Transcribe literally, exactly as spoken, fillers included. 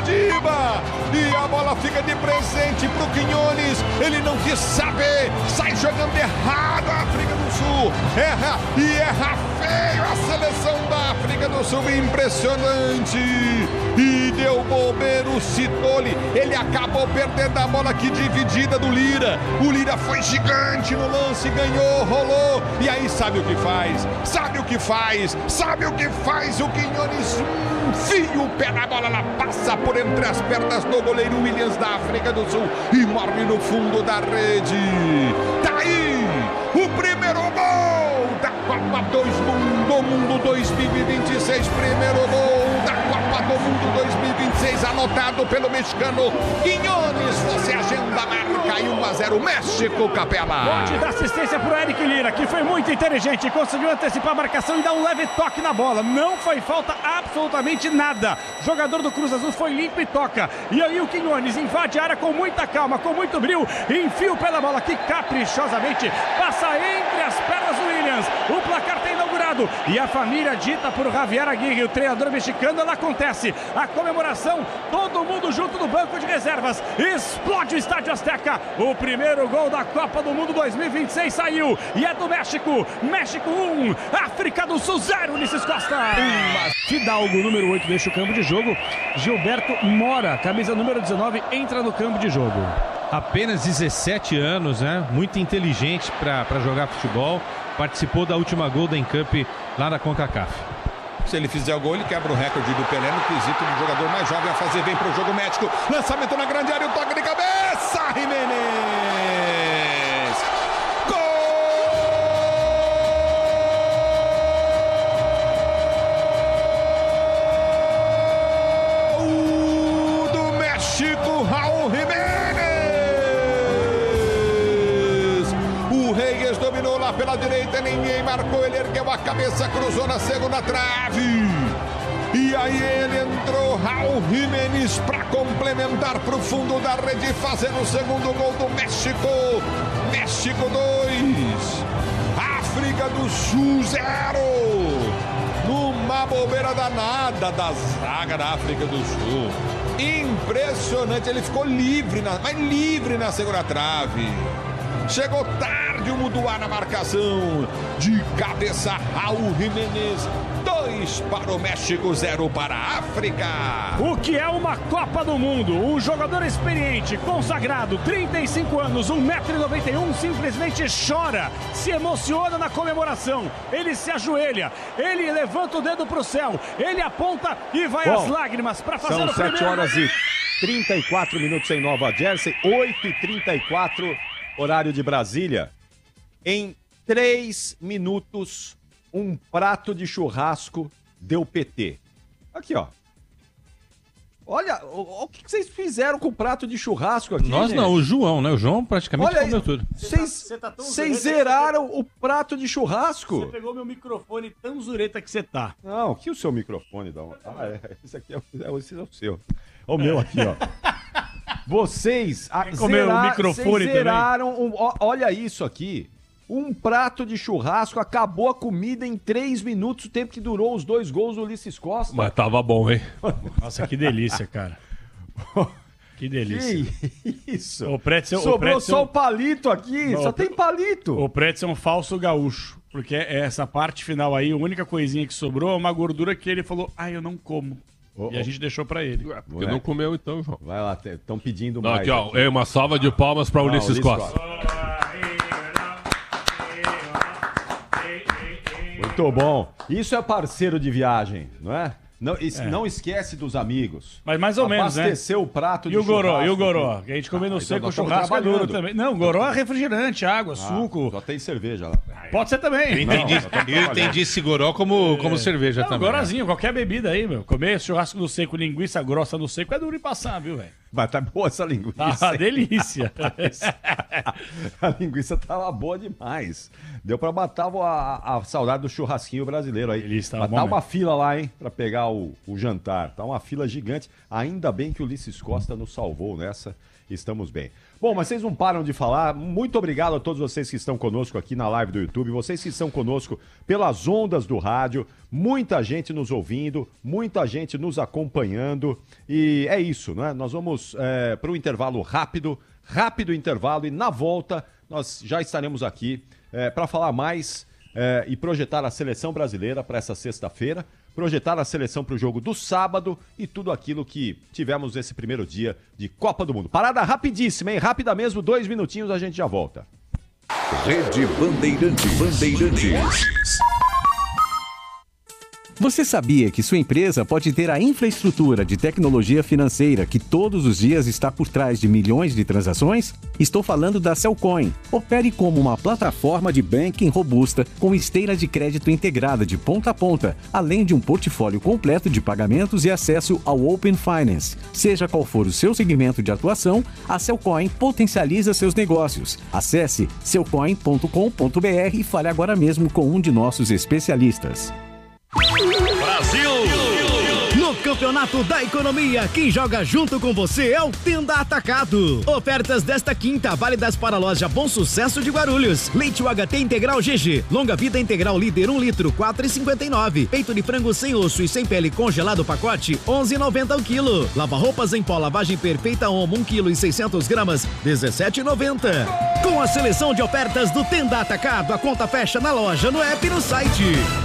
Diba. E a bola fica de presente pro Quiñones. Ele não quis saber. Sai jogando errado a África do Sul. Erra e erra feio a seleção da África do Sul. Impressionante. E deu bobeira o Citoli. Ele acabou perdendo a bola aqui dividida do Lira. O Lira foi gigante no lance. Ganhou, rolou. E aí sabe o que faz? Sabe o que faz? Sabe o que faz? O Quiñones enfia o pé na bola. Ela passa por entre as pernas do goleiro Williams da África do Sul e morre no fundo da rede. Tá aí o primeiro gol da Copa do Mundo, Mundo dois mil e vinte e seis. Primeiro gol da Copa do Mundo dois mil e vinte e seis, anotado pelo mexicano Quiñones. Você agenda a marca e um a zero México, Capela. Pode dar assistência pro Eric Lira, que foi muito inteligente, conseguiu antecipar a marcação e dar um leve toque na bola. Não foi falta absolutamente nada. O jogador do Cruz Azul foi limpo e toca. E aí o Quiñones invade a área com muita calma, com muito brilho, enfia o pé na bola que caprichosamente passa entre as pernas do Williams. O placar está inaugurado e a família dita por Javier Aguirre, o treinador mexicano, ela acontece. A comemoração, todo mundo junto no banco de reservas. Explode o Estádio Azteca. O primeiro gol da Copa do Mundo dois mil e vinte e seis saiu e é do México. México um, África do Sul zero, Ulisses Costa. Fidalgo, número oito, deixa o campo de jogo. Gilberto Mora, camisa número dezenove, entra no campo de jogo. Apenas dezessete anos, né? Muito inteligente para jogar futebol. Participou da última Golden Cup lá na CONCACAF. Se ele fizer o gol, ele quebra o recorde do Pelé no quesito do jogador mais jovem a fazer bem pro jogo médico. Lançamento na grande área, o toque de cabeça, Jiménez. Gol do México, Raul Jiménez. O Reyes dominou lá pela direita, ninguém marcou, ele ergueu a cabeça, cruzou na segunda trave. E aí ele entrou, Raul Jiménez, para complementar para o fundo da rede, fazendo o segundo gol do México. México dois, África do Sul zero. Numa bobeira danada da zaga da África do Sul. Impressionante, ele ficou livre, na, mas livre na segunda trave. Chegou tarde o Muduá na marcação. De cabeça, Raul Jiménez. Dois para o México, zero para a África. O que é uma Copa do Mundo? Um jogador experiente, consagrado, trinta e cinco anos, um metro e noventa e um, simplesmente chora, se emociona na comemoração. Ele se ajoelha, ele levanta o dedo para o céu, ele aponta e vai Bom, às lágrimas para fazer o primeiro. São sete horas e trinta e quatro minutos em Nova Jersey, oito e trinta e quatro, horário de Brasília. Em três minutos, um prato de churrasco deu P T. Aqui, ó. Olha, o, o que vocês fizeram com o prato de churrasco aqui? Nós gente? não, o João, né? O João praticamente Olha comeu aí, tudo. Vocês tá, tá zeraram você... o prato de churrasco. Você pegou meu microfone tão zureta que você tá. Não, o que o seu microfone dá? Ah, é, esse aqui é, esse é o seu. O meu aqui, ó. Vocês a, zera, o microfone zeraram, um, ó, olha isso aqui. Um prato de churrasco, acabou a comida em três minutos, o tempo que durou os dois gols do Ulisses Costa. Mas tava bom, hein? Nossa, que delícia, cara. Que delícia. Que isso? O Pretzel, Sobrou o Pretzel... só o palito aqui, não, só tem palito. O Pretzel é um falso gaúcho, porque essa parte final aí, a única coisinha que sobrou é uma gordura que ele falou, ah, eu não como. Oh, e a gente deixou pra ele. Ué, porque não comeu então, João. Vai lá, estão pedindo não, mais. Aqui, ó, é uma salva de palmas pra Ulisses, Ulisses Costa. Costa. Muito bom. Isso é parceiro de viagem, não é? Não, es, é. não esquece dos amigos. Mas mais ou menos, né? Abastecer o prato de e o goró, churrasco. E o goró, que a gente come ah, no seco, então o churrasco é duro também. Não, goró é refrigerante, água, ah, suco. Só tem cerveja lá. Pode ser também. Eu entendi, não, eu entendi esse goró como, como é. cerveja não, também. Gorazinho, qualquer bebida aí, meu. Comer churrasco no seco, linguiça grossa no seco é duro de passar, viu, velho? Mas tá boa essa linguiça. Ah, delícia. A linguiça tava boa demais. Deu pra matar a, a saudade do churrasquinho brasileiro aí. Delícia, matar uma fila lá, hein? Pra pegar o, o jantar. Tá uma fila gigante. Ainda bem que o Ulisses Costa nos salvou nessa. Estamos bem. Bom, mas vocês não param de falar. Muito obrigado a todos vocês que estão conosco aqui na live do YouTube, vocês que estão conosco pelas ondas do rádio, muita gente nos ouvindo, muita gente nos acompanhando. E é isso, né? Nós vamos é, para um intervalo rápido, rápido intervalo, e na volta nós já estaremos aqui é, para falar mais é, e projetar a seleção brasileira para essa sexta-feira, projetar a seleção para o jogo do sábado e tudo aquilo que tivemos nesse primeiro dia de Copa do Mundo. Parada rapidíssima, hein? Rápida mesmo, dois minutinhos, a gente já volta. Rede Bandeirantes. Bandeirantes. Você sabia que sua empresa pode ter a infraestrutura de tecnologia financeira que todos os dias está por trás de milhões de transações? Estou falando da Cellcoin. Opere como uma plataforma de banking robusta com esteira de crédito integrada de ponta a ponta, além de um portfólio completo de pagamentos e acesso ao Open Finance. Seja qual for o seu segmento de atuação, a Cellcoin potencializa seus negócios. Acesse cellcoin ponto com ponto br e fale agora mesmo com um de nossos especialistas. Brasil! No Campeonato da Economia, quem joga junto com você é o Tenda Atacado. Ofertas desta quinta, válidas para a loja Bom Sucesso de Guarulhos. Leite U H T Integral G G. Longa Vida Integral Líder um litro, quatro reais e cinquenta e nove centavos. Peito de frango sem osso e sem pele congelado pacote, onze reais e noventa centavos o quilo. Lava-roupas em pó lavagem perfeita Omo, um quilo e seiscentos gramas, dezessete reais e noventa centavos. Com a seleção de ofertas do Tenda Atacado, a conta fecha na loja, no app e no site.